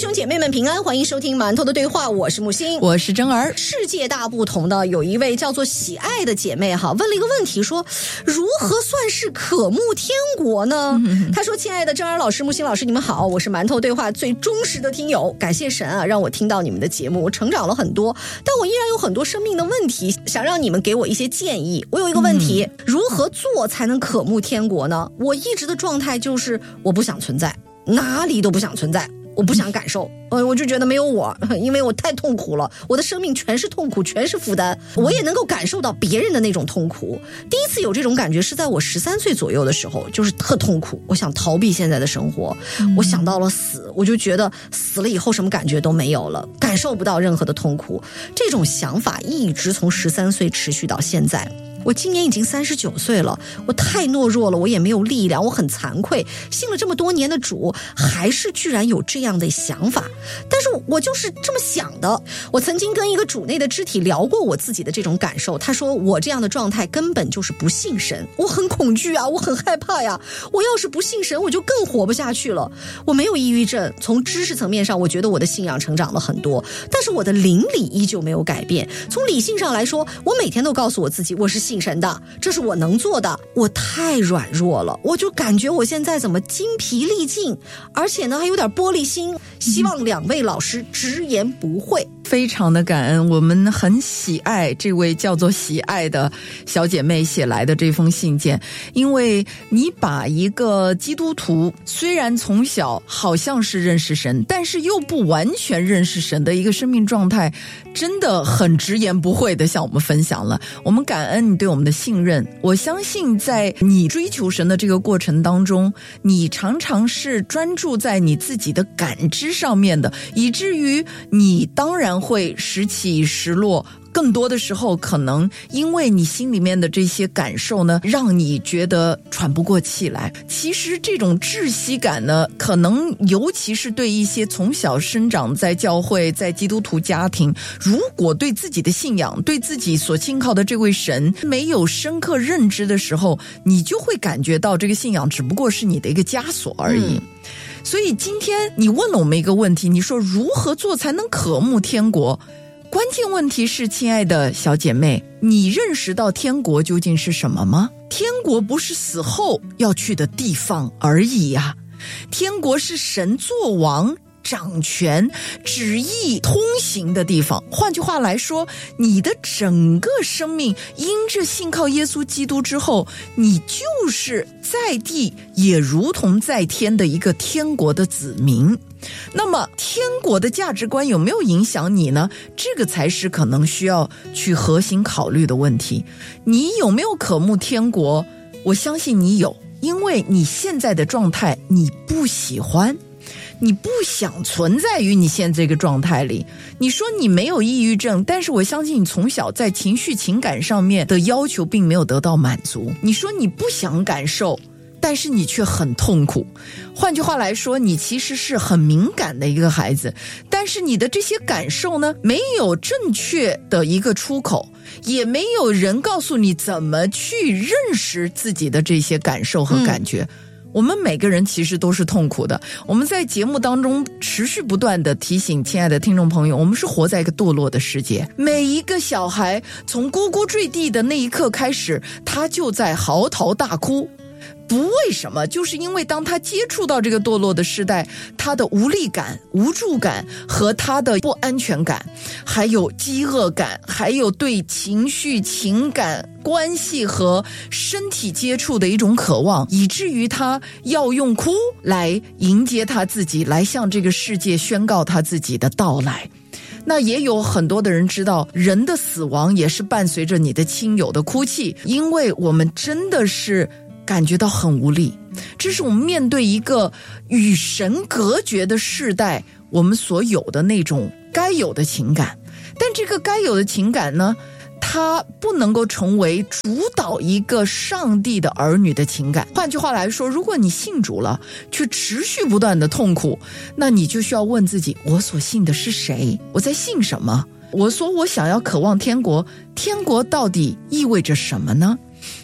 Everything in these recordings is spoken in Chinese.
兄姐妹们平安，欢迎收听馒头的对话，我是木星， 我是真儿。 世界大不同的有一位叫做喜爱的姐妹问了一个问题，说如何算是渴慕天国呢？她说，亲爱的真儿老师、木星老师，你们好，我是馒头对话最忠实的听友，感谢神啊，让我听到你们的节目，我成长了很多，但我依然有很多生命的问题，想让你们给我一些建议。我有一个问题，如何做才能渴慕天国呢？我一直的状态就是我不想存在，哪里都不想存在，我不想感受，我就觉得没有我，因为我太痛苦了，我的生命全是痛苦，全是负担。我也能够感受到别人的那种痛苦。第一次有这种感觉是在我13岁左右的时候，就是特痛苦，我想逃避现在的生活，我想到了死，我就觉得死了以后什么感觉都没有了，感受不到任何的痛苦。这种想法一直从13岁持续到现在。我今年已经39岁了，我太懦弱了，我也没有力量，我很惭愧，信了这么多年的主，还是居然有这样的想法。但是我就是这么想的。我曾经跟一个主内的肢体聊过我自己的这种感受，他说我这样的状态根本就是不信神，我很恐惧啊，我很害怕呀，我要是不信神，我就更活不下去了。我没有抑郁症，从知识层面上我觉得我的信仰成长了很多，但是我的灵里依旧没有改变。从理性上来说，我每天都告诉我自己我是信神的，这是我能做的。我太软弱了，我就感觉我现在怎么精疲力尽，而且呢还有点玻璃心，希望两位老师直言不讳。 非常的感恩，我们很喜爱这位叫做喜爱的小姐妹写来的这封信件，因为你把一个基督徒虽然从小好像是认识神，但是又不完全认识神的一个生命状态，真的很直言不讳的向我们分享了。我们感恩你对我们的信任，我相信在你追求神的这个过程当中，你常常是专注在你自己的感知上面的，以至于你当然会时起时落，更多的时候可能因为你心里面的这些感受呢，让你觉得喘不过气来。其实这种窒息感呢，可能尤其是对一些从小生长在教会、在基督徒家庭，如果对自己的信仰、对自己所信靠的这位神没有深刻认知的时候，你就会感觉到这个信仰只不过是你的一个枷锁而已。所以今天你问了我们一个问题，你说如何做才能渴慕天国？关键问题是，亲爱的小姐妹，你认识到天国究竟是什么吗？天国不是死后要去的地方而已啊，天国是神作王、掌权、旨意通行的地方。换句话来说，你的整个生命因着信靠耶稣基督之后，你就是在地也如同在天的一个天国的子民。那么天国的价值观有没有影响你呢？这个才是可能需要去核心考虑的问题。你有没有渴慕天国？我相信你有，因为你现在的状态你不喜欢，你不想存在于你现在这个状态里。你说你没有抑郁症，但是我相信你从小在情绪情感上面的要求并没有得到满足。你说你不想感受，但是你却很痛苦。换句话来说，你其实是很敏感的一个孩子，但是你的这些感受呢，没有正确的一个出口，也没有人告诉你怎么去认识自己的这些感受和感觉。我们每个人其实都是痛苦的。我们在节目当中持续不断的提醒亲爱的听众朋友，我们是活在一个堕落的世界。每一个小孩从咕咕坠地的那一刻开始，他就在嚎啕大哭。不为什么，就是因为当他接触到这个堕落的时代，他的无力感、无助感和他的不安全感，还有饥饿感，还有对情绪、情感、关系和身体接触的一种渴望，以至于他要用哭来迎接他自己，来向这个世界宣告他自己的到来。那也有很多的人知道，人的死亡也是伴随着你的亲友的哭泣，因为我们真的是感觉到很无力。这是我们面对一个与神隔绝的世代，我们所有的那种该有的情感。但这个该有的情感呢，它不能够成为主导一个上帝的儿女的情感。换句话来说，如果你信主了，却持续不断的痛苦，那你就需要问自己，我所信的是谁？我在信什么？我想要渴望天国，天国到底意味着什么呢？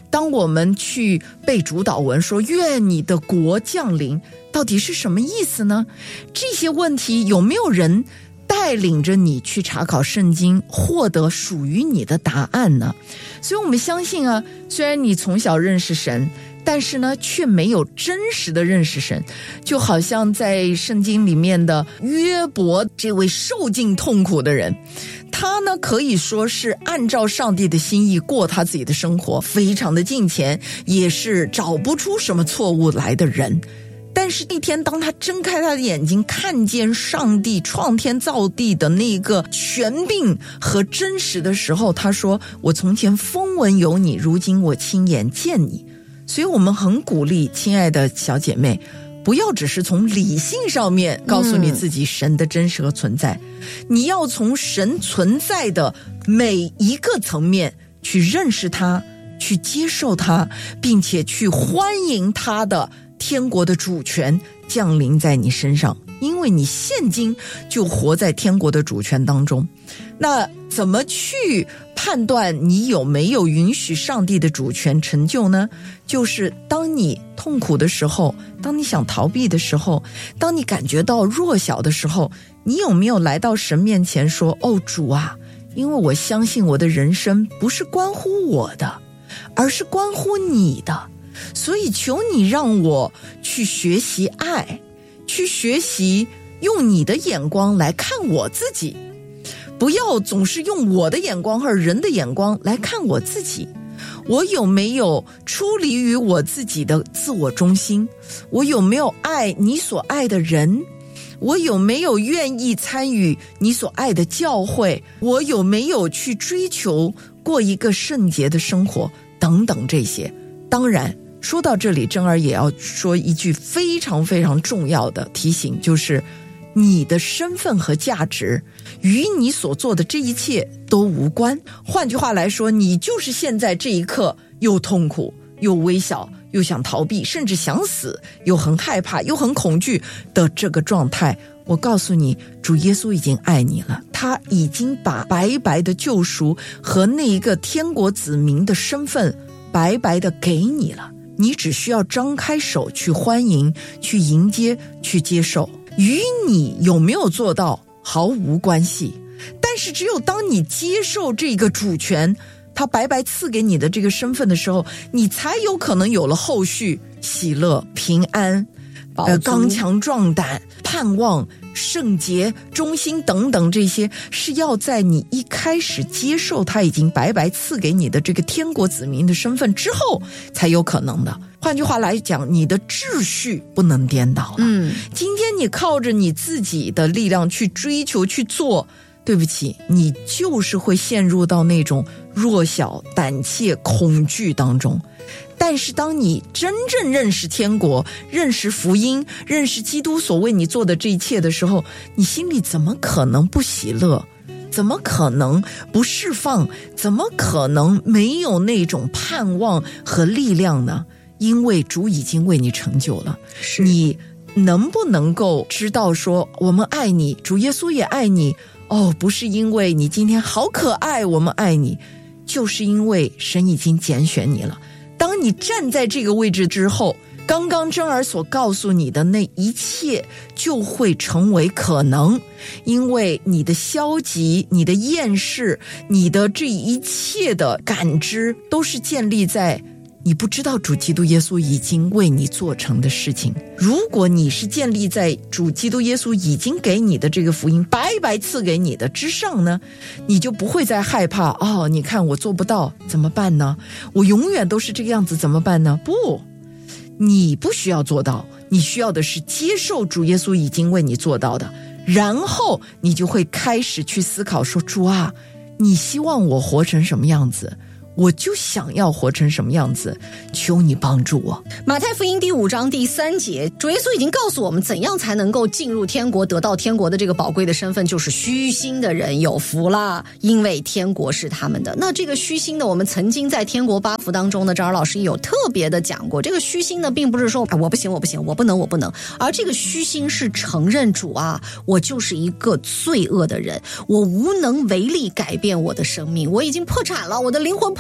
当我们去背主祷文说愿你的国降临，到底是什么意思呢？这些问题有没有人带领着你去查考圣经，获得属于你的答案呢？所以我们相信啊，虽然你从小认识神，但是呢却没有真实的认识神，就好像在圣经里面的约伯这位受尽痛苦的人，他呢可以说是按照上帝的心意过他自己的生活，非常的敬虔，也是找不出什么错误来的人。但是一天当他睁开他的眼睛，看见上帝创天造地的那个权柄和真实的时候，他说我从前风闻有你，如今我亲眼见你。所以我们很鼓励亲爱的小姐妹，不要只是从理性上面告诉你自己神的真实和存在，你要从神存在的每一个层面去认识他，去接受他，并且去欢迎他的天国的主权降临在你身上，因为你现今就活在天国的主权当中。那怎么去判断你有没有允许上帝的主权成就呢？就是当你痛苦的时候，当你想逃避的时候，当你感觉到弱小的时候，你有没有来到神面前说，哦主啊，因为我相信我的人生不是关乎我的，而是关乎你的，所以求你让我去学习爱，去学习用你的眼光来看我自己，不要总是用我的眼光和人的眼光来看我自己。我有没有出离于我自己的自我中心？我有没有爱你所爱的人？我有没有愿意参与你所爱的教会？我有没有去追求过一个圣洁的生活？等等这些。当然说到这里，珍儿也要说一句非常非常重要的提醒，就是你的身份和价值与你所做的这一切都无关。换句话来说，你就是现在这一刻又痛苦又微小又想逃避，甚至想死，又很害怕又很恐惧的这个状态，我告诉你，主耶稣已经爱你了，他已经把白白的救赎和那一个天国子民的身份白白的给你了，你只需要张开手去欢迎，去迎接，去接受。与你有没有做到毫无关系，但是只有当你接受这个主权，他白白赐给你的这个身份的时候，你才有可能有了后续喜乐、平安、刚强壮胆、盼望、圣洁、忠心等等，这些是要在你一开始接受他已经白白赐给你的这个天国子民的身份之后才有可能的。换句话来讲，你的秩序不能颠倒了。今天你靠着你自己的力量去追求去做，对不起，你就是会陷入到那种弱小、胆怯、恐惧当中。但是当你真正认识天国，认识福音，认识基督所为你做的这一切的时候，你心里怎么可能不喜乐？怎么可能不释放？怎么可能没有那种盼望和力量呢？因为主已经为你成就了。你能不能够知道说，我们爱你，主耶稣也爱你，不是因为你今天好可爱我们爱你，就是因为神已经拣选你了。当你站在这个位置之后，刚刚珍儿所告诉你的那一切就会成为可能，因为你的消极、你的厌世、你的这一切的感知都是建立在你不知道主基督耶稣已经为你做成的事情。如果你是建立在主基督耶稣已经给你的这个福音白白赐给你的之上呢，你就不会再害怕，你看我做不到怎么办呢？我永远都是这个样子怎么办呢？不，你不需要做到，你需要的是接受主耶稣已经为你做到的，然后你就会开始去思考说，主啊，你希望我活成什么样子？我就想要活成什么样子，求你帮助我。 马太福音第5章第3节，主耶稣已经告诉我们怎样才能够进入天国，得到天国的这个宝贵的身份，就是虚心的人有福啦，因为天国是他们的。那这个虚心的，我们曾经在天国8福当中呢，张尔老师也有特别的讲过，这个虚心呢并不是说我不行我不行我不能，而这个虚心是承认主啊，我就是一个罪恶的人，我无能为力改变我的生命，我已经破产了，我的灵魂破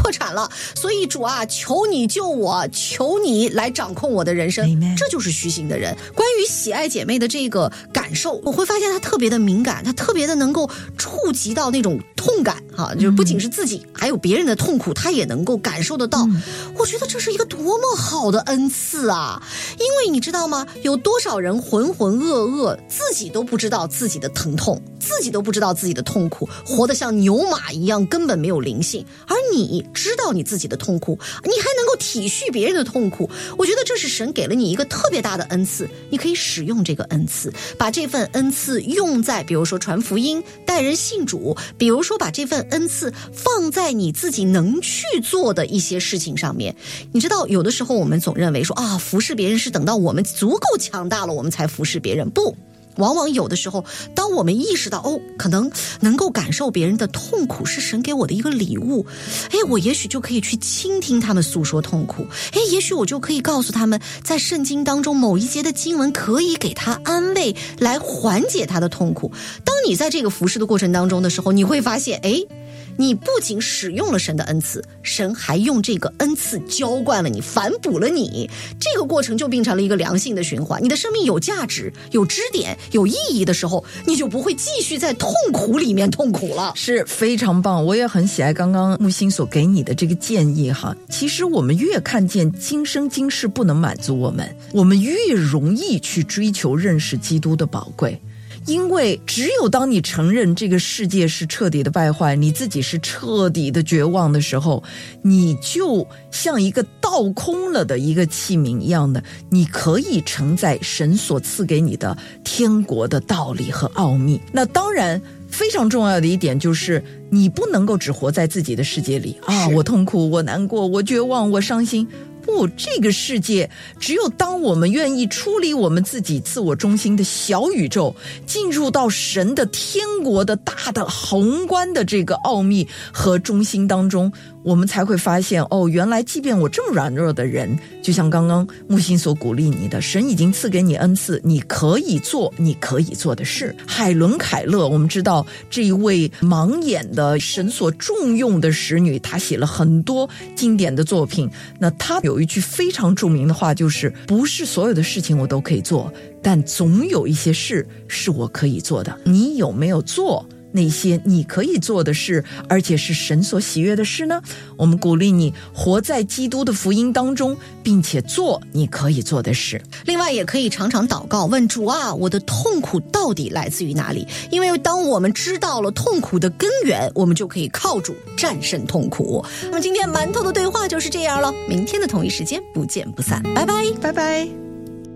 破产了，所以主啊，求你救我，求你来掌控我的人生。这就是虚心的人。关于喜爱姐妹的这个感受，我会发现她特别的敏感，她特别的能够触及到那种痛感就是不仅是自己，还有别人的痛苦，她也能够感受得到。我觉得这是一个多么好的恩赐啊！因为你知道吗？有多少人浑浑噩噩，自己都不知道自己的疼痛，自己都不知道自己的痛苦，活得像牛马一样，根本没有灵性。而你知道你自己的痛苦，你还能够体恤别人的痛苦，我觉得这是神给了你一个特别大的恩赐，你可以使用这个恩赐，把这份恩赐用在比如说传福音、带人信主，比如说把这份恩赐放在你自己能去做的一些事情上面。你知道有的时候我们总认为说服侍别人是等到我们足够强大了我们才服侍别人，不，往往有的时候当我们意识到可能能够感受别人的痛苦是神给我的一个礼物，我也许就可以去倾听他们诉说痛苦，也许我就可以告诉他们在圣经当中某一节的经文可以给他安慰，来缓解他的痛苦。当你在这个服侍的过程当中的时候，你会发现你不仅使用了神的恩赐，神还用这个恩赐浇灌了你，反哺了你，这个过程就变成了一个良性的循环。你的生命有价值、有支点、有意义的时候，你就不会继续在痛苦里面痛苦了。 是非常棒，我也很喜爱刚刚木星所给你的这个建议哈。其实我们越看见今生今世不能满足我们越容易去追求认识基督的宝贵。因为只有当你承认这个世界是彻底的败坏，你自己是彻底的绝望的时候，你就像一个倒空了的一个器皿一样的，你可以承载神所赐给你的天国的道理和奥秘。那当然非常重要的一点就是你不能够只活在自己的世界里我痛苦，我难过，我绝望，我伤心。不，这个世界只有当我们愿意出离我们自己自我中心的小宇宙，进入到神的天国的大的宏观的这个奥秘和中心当中，我们才会发现原来即便我这么软弱的人，就像刚刚木星所鼓励你的，神已经赐给你恩赐，你可以做你可以做的事。海伦凯勒，我们知道这一位盲眼的神所重用的使女，她写了很多经典的作品。那她有一句非常著名的话，就是不是所有的事情我都可以做，但总有一些事是我可以做的。你有没有做那些你可以做的事，而且是神所喜悦的事呢？我们鼓励你活在基督的福音当中，并且做你可以做的事。 另外也可以常常祷告，问主啊，我的痛苦到底来自于哪里？因为当我们知道了痛苦的根源，我们就可以靠主战胜痛苦。那么今天馒头的对话就是这样了，明天的同一时间不见不散，拜拜， 拜拜。